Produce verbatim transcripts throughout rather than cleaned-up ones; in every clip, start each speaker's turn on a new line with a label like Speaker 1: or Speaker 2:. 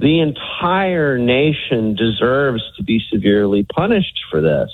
Speaker 1: the entire nation deserves to be severely punished for this.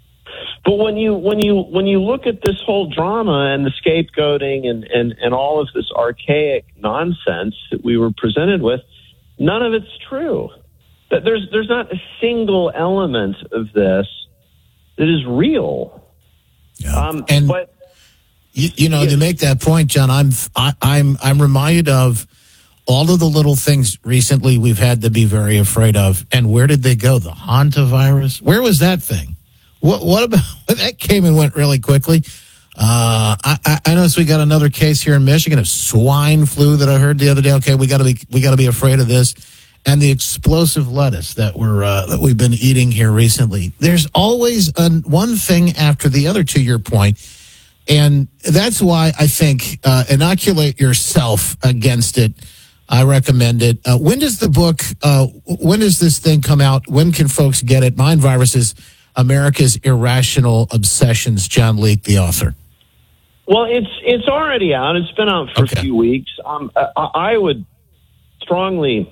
Speaker 1: But when you when you when you look at this whole drama and the scapegoating and, and, and all of this archaic nonsense that we were presented with, none of it's true. That there's there's not a single element of this that is real.
Speaker 2: Yeah.
Speaker 1: Um,
Speaker 2: and
Speaker 1: but
Speaker 2: you, you know,
Speaker 1: yeah.
Speaker 2: to make that point, John, I'm I, I'm I'm reminded of all of the little things recently we've had to be very afraid of. And where did they go? The hantavirus? Where was that thing? What what about that? Came and went really quickly. Uh, I, I, I noticed we got another case here in Michigan of swine flu that I heard the other day. Okay, we got to be we got to be afraid of this, and the explosive lettuce that we're uh, that we've been eating here recently. There's always an, one thing after the other. To your point, and that's why I think uh, inoculate yourself against it. I recommend it. Uh, when does the book? Uh, when does this thing come out? When can folks get it? Mind Viruses: America's Irrational Obsessions. John Leake, the author.
Speaker 1: Well, it's it's already out. It's been out for
Speaker 2: Okay.
Speaker 1: a few weeks. Um, I, I would strongly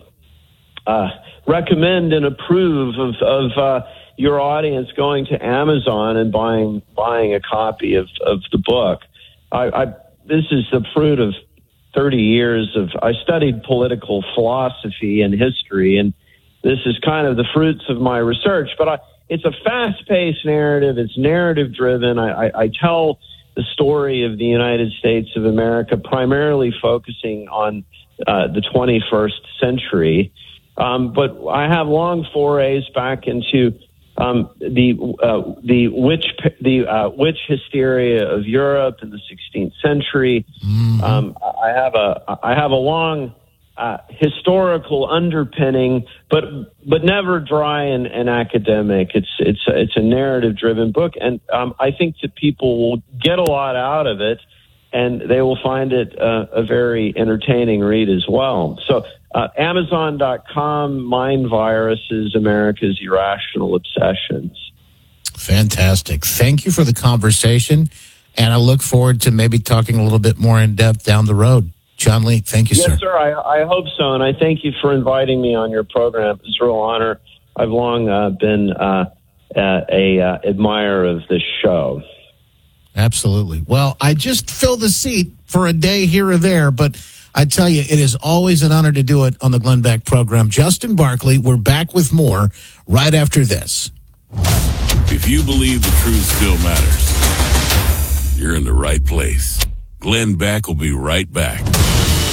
Speaker 1: uh, recommend and approve of, of uh, your audience going to Amazon and buying buying a copy of, of the book. I, I this is the fruit of thirty years of. I studied political philosophy and history, and this is kind of the fruits of my research. But I, it's a fast-paced narrative. It's narrative-driven. I, I, I tell the story of the United States of America, primarily focusing on uh, the twenty-first century. Um, but I have long forays back into um, the uh, the witch the uh, witch hysteria of Europe in the sixteenth century. Mm-hmm. Um, I have a I have a long uh, historical underpinning, but but never dry and, and academic. It's it's it's a narrative driven book, and um, I think that people will get a lot out of it, and they will find it uh, a very entertaining read as well. So uh, Amazon dot com, Mind Viruses, America's Irrational Obsessions.
Speaker 2: Fantastic. Thank you for the conversation, and I look forward to maybe talking a little bit more in depth down the road. John Leake, thank you,
Speaker 1: yes,
Speaker 2: sir.
Speaker 1: Yes, sir. I, I hope so, and I thank you for inviting me on your program. It's a real honor. I've long uh, been uh, uh, a uh, admirer of this show.
Speaker 2: Absolutely. Well, I just filled the seat for a day here or there, but I tell you, it is always an honor to do it on the Glenn Beck program. Justin Barkley, we're back with more right after this.
Speaker 3: If you believe the truth still matters, you're in the right place. Glenn Beck will be right back.